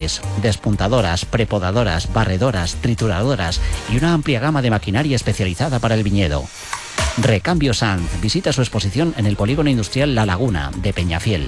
Gratis. Despuntadoras, prepodadoras, barredoras, trituradoras y una amplia gama de maquinaria especializada para el viñedo. Recambio Sanz. Visita su exposición en el Polígono Industrial La Laguna de Peñafiel.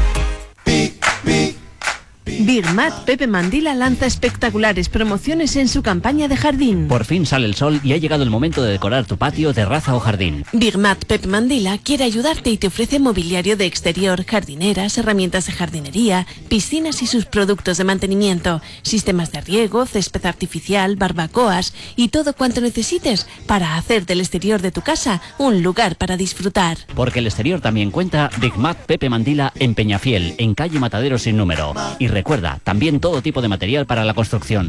Birmat Pepe Mandila lanza espectaculares promociones en su campaña de jardín. Por fin sale el sol y ha llegado el momento de decorar tu patio, terraza o jardín. Birmat Pepe Mandila quiere ayudarte y te ofrece mobiliario de exterior, jardineras, herramientas de jardinería, piscinas y sus productos de mantenimiento, sistemas de riego, césped artificial, barbacoas y todo cuanto necesites para hacer del exterior de tu casa un lugar para disfrutar. Porque el exterior también cuenta. Birmat Pepe Mandila en Peñafiel, en calle Matadero sin número. Y recuerda, también todo tipo de material para la construcción.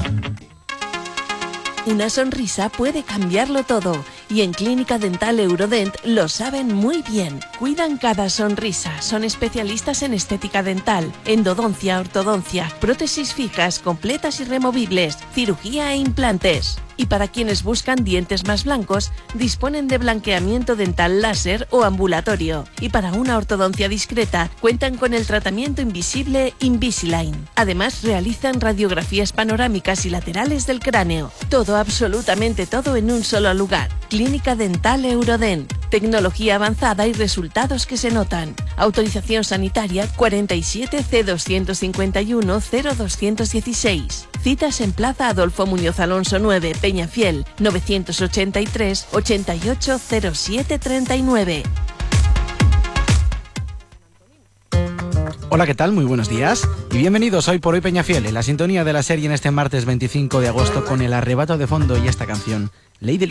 Una sonrisa puede cambiarlo todo y en Clínica Dental Eurodent lo saben muy bien. Cuidan cada sonrisa, son especialistas en estética dental, endodoncia, ortodoncia, prótesis fijas, completas y removibles, cirugía e implantes. Y para quienes buscan dientes más blancos, disponen de blanqueamiento dental láser o ambulatorio. Y para una ortodoncia discreta, cuentan con el tratamiento invisible Invisalign. Además, realizan radiografías panorámicas y laterales del cráneo. Todo, absolutamente todo en un solo lugar. Clínica Dental Eurodent. Tecnología avanzada y resultados que se notan. Autorización sanitaria 47 C251 0216. Citas en Plaza Adolfo Muñoz Alonso 9, Peñafiel, 983 88 07 39. Hola, ¿qué tal? Muy buenos días y bienvenidos hoy por Hoy Peñafiel, en la sintonía de la serie en este martes 25 de agosto con el arrebato de fondo y esta canción, Ley del